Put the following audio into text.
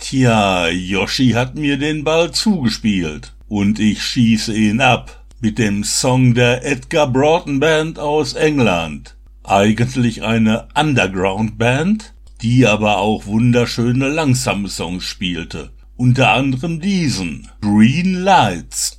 Tja, Yoshi hat mir den Ball zugespielt und ich schieße ihn ab mit dem Song der Edgar Broughton Band aus England. Eigentlich eine Underground-Band, die aber auch wunderschöne langsame Songs spielte. Unter anderem diesen, Green Lights.